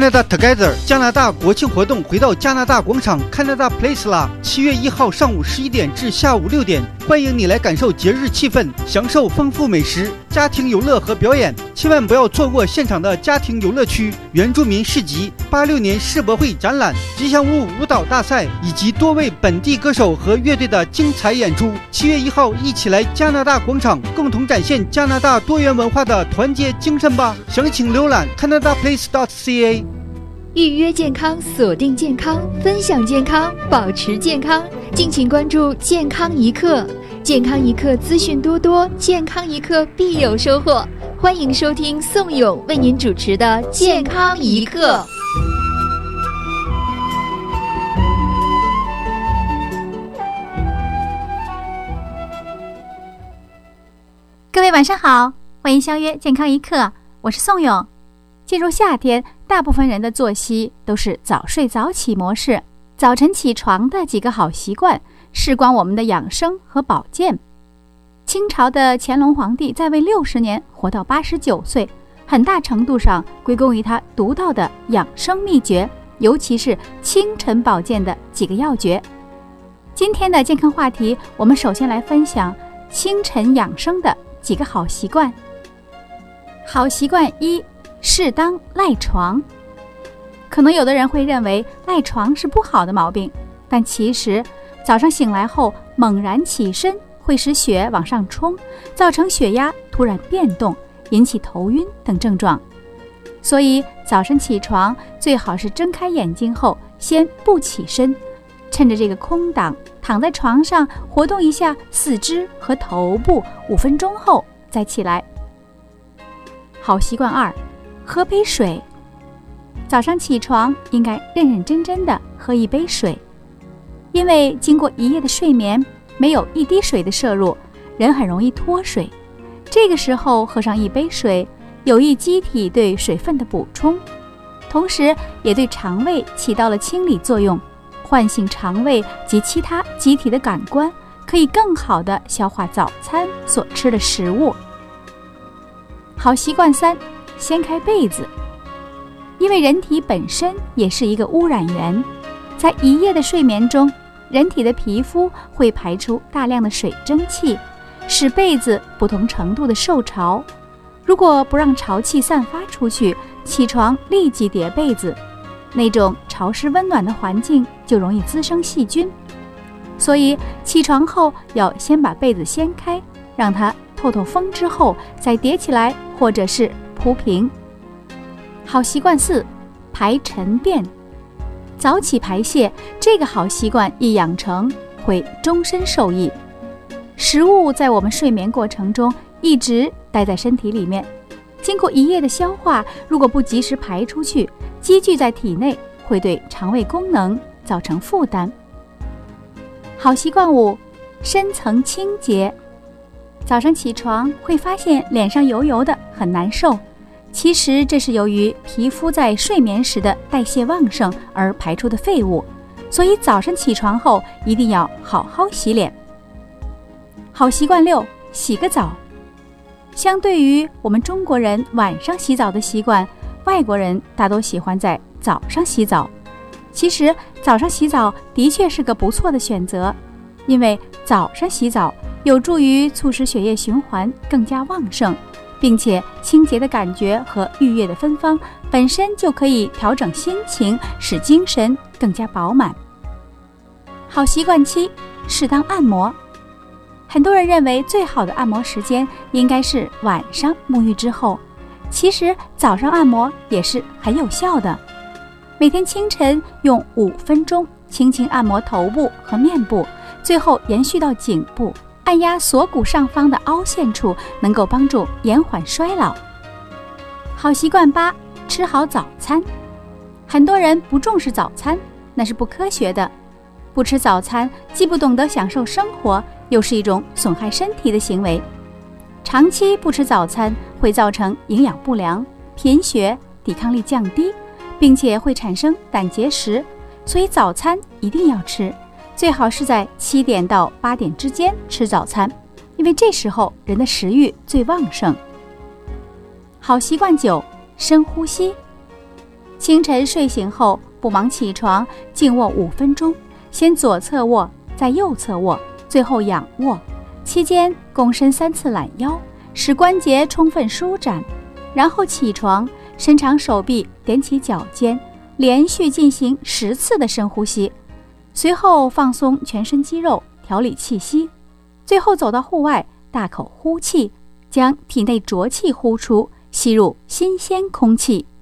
Canada Together 加拿大国庆活动回到加拿大广场 Canada Place 啦！7月1号上午11点至下午6点，欢迎你来感受节日气氛，享受丰富美食、家庭游乐和表演。千万不要错过现场的家庭游乐区、原住民市集、86年世博会展览、吉祥物舞蹈大赛以及多位本地歌手和乐队的精彩演出。7月1号，一起来加拿大广场，共同展现加拿大多元文化的团结精神吧！详情浏览 canadaplace.ca。 预约健康，锁定健康，分享健康，保持健康。敬请关注健康一刻，健康一刻资讯多多，健康一刻必有收获。欢迎收听宋勇为您主持的健康一刻。 各位晚上好，欢迎相约健康一刻，我是宋勇。进入夏天，大部分人的作息都是早睡早起模式。早晨起床的几个好习惯，事关我们的养生和保健。清朝的乾隆皇帝在位60年，活到89岁，很大程度上归功于他独到的养生秘诀，尤其是清晨保健的几个要诀。今天的健康话题，我们首先来分享清晨养生的几个好习惯。好习惯1，适当赖床。可能有的人会认为赖床是不好的毛病，但其实早上醒来后猛然起身会使血往上冲，造成血压突然变动，引起头晕等症状。所以早晨起床最好是睁开眼睛后先不起身，趁着这个空档躺在床上活动一下四肢和头部，5分钟后再起来。好习惯2，喝杯水。早上起床应该认认真真的喝一杯水，因为经过一夜的睡眠，没有一滴水的摄入，人很容易脱水。这个时候喝上一杯水，有益机体对水分的补充，同时也对肠胃起到了清理作用，唤醒肠胃及其他机体的感官，可以更好地消化早餐所吃的食物。好习惯3，掀开被子。因为人体本身也是一个污染源，在一夜的睡眠中，人体的皮肤会排出大量的水蒸气，使被子不同程度的受潮。如果不让潮气散发出去，起床立即叠被子，那种潮湿温暖的环境就容易滋生细菌。所以起床后要先把被子掀开，让它透透风之后再叠起来，或者是铺平。好习惯4，排晨便。早起排泄这个好习惯一养成，会终身受益。食物在我们睡眠过程中一直待在身体里面，经过一夜的消化，如果不及时排出去，积聚在体内，会对肠胃功能造成负担。好习惯5，深层清洁。早上起床会发现脸上油油的，很难受，其实这是由于皮肤在睡眠时的代谢旺盛而排出的废物，所以早上起床后一定要好好洗脸。好习惯6，洗个澡。相对于我们中国人晚上洗澡的习惯，外国人大多喜欢在早上洗澡。其实早上洗澡的确是个不错的选择，因为早上洗澡有助于促使血液循环更加旺盛，并且清洁的感觉和愉悦的芬芳本身就可以调整心情，使精神更加饱满。好习惯7，适当按摩。很多人认为最好的按摩时间应该是晚上沐浴之后，其实早上按摩也是很有效的。每天清晨用5分钟轻轻按摩头部和面部，最后延续到颈部，按压锁骨上方的凹陷处，能够帮助延缓衰老。好习惯8，吃好早餐。很多人不重视早餐，那是不科学的。不吃早餐，既不懂得享受生活，又是一种损害身体的行为。长期不吃早餐会造成营养不良、贫血、抵抗力降低，并且会产生胆结石，所以早餐一定要吃，最好是在7点到8点之间吃早餐，因为这时候人的食欲最旺盛。好习惯9，深呼吸。 清晨睡醒后不忙起床，静卧5分钟，先左侧卧，再右侧卧，最后仰卧，期间共伸3次懒腰，使关节充分舒展，然后起床，伸长手臂，踮起脚尖，连续进行10次的深呼吸，随后放松全身肌肉，调理气息，最后走到户外，大口呼气，将体内浊气呼出，吸入新鲜空气。